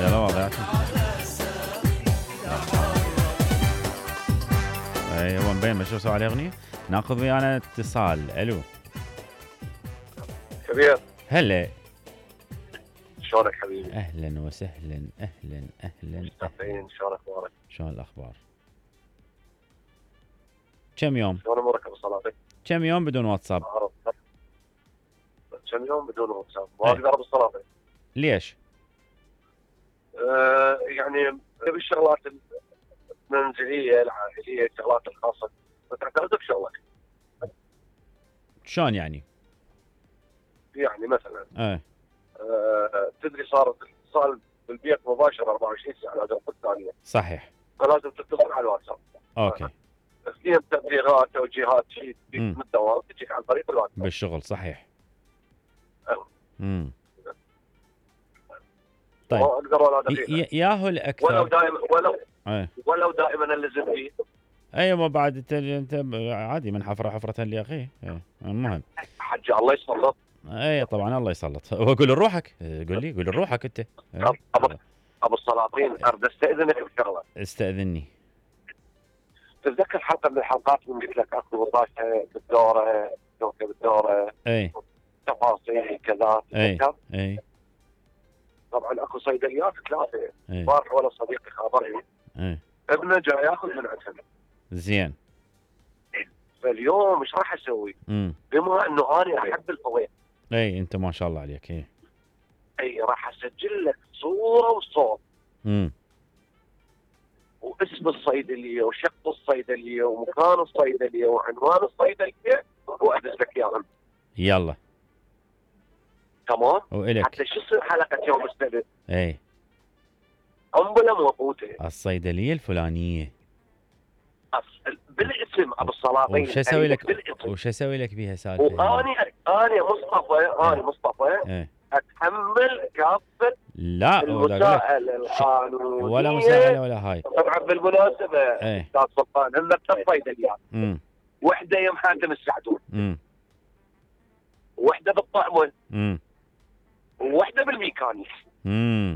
يلا واضح. ايوه مبين ما شو سوى عليه اغنيه. ناخذ ويانا اتصال. الو كبير، هلا. شلونك حبيبي؟ اهلا وسهلا. اهلا مستقبلين، شلون اخبارك؟ شلون الاخبار؟ كم يوم؟ شلون امورك ابو صلاتك؟ كم يوم بدون واتساب؟ كم يوم بدون واتساب؟ ما اقدر ابو صلاتك. ليش؟ يعني تبي الشغلات المنزليه العائليه، الشغلات الخاصه تعتمد بشغلك. شلون يعني؟ يعني مثلا تدري صار اتصال بالبيت مباشر 24 ساعه، لازم تكون ثانيه. صحيح. فلازم تتصل على الواتساب. اوكي. في تبليغات توجيهات شيء من الدوام تجيك عن طريق الواتساب بالشغل. صحيح. طيب ما اقدر ولا دقيقه ياهو الاكثر ولو دائما اللزم فيه. ايوه بعد انت عادي من حفره حفره لاخيه. المهم حج الله يسلط. اي طبعا الله يسلط. وقول لروحك، قول لروحك انت. ابو السلاطين، اريد استاذنك بشغله. استاذني. تتذكر حلقه من الحلقات من قلت لك اكو وظائف بالدوره، توكل بالدوره، اي تفاصيل كذا، تتذكر؟ اي طبعا اكو صيدليات 3. بارح ولا صديقي خابرني ابنه جاي ياخذ من عندهم. زين. فاليوم ايش راح اسوي؟ بما انه انا احب الفوائد. اي انت ما شاء الله عليك. اي راح اسجل لك صوره وصوت. واسم الصيدليه وشق الصيدليه ومكان الصيدليه وعنوان الصيدليه وادز لك اياهم. يلا تمام. وإلك حتى شو تصير حلقه يوم السبت؟ اي قنبله موقوته. الصيدليه الفلانيه بالاسم ابو السلاطين. وش اسوي لك؟ وش اسوي لك بيها سالفه؟ انا مصطفى اتحمل كافه لا المساءله القانونيه ولا مساءله ولا هاي. طبعا بالمناسبه استاذ سلطان هم صيدليات. وحده يم حاتم السعدون، وحده بالطعمه، ووحده بالميكانيك.